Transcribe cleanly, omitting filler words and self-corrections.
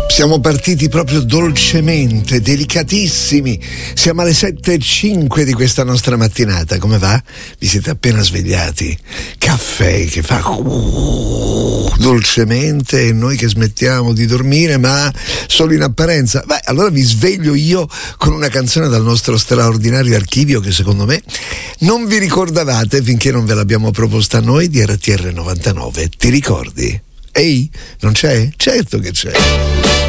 Siamo partiti proprio dolcemente, delicatissimi. Siamo alle 7:05 di questa nostra mattinata. Come va? Vi siete appena svegliati? Caffè che fa dolcemente e noi che smettiamo di dormire, ma solo in apparenza. Beh, allora vi sveglio io con una canzone dal nostro straordinario archivio che secondo me non vi ricordavate finché non ve l'abbiamo proposta noi di RTR 99. Ti ricordi? Ehi, non c'è? Certo che c'è.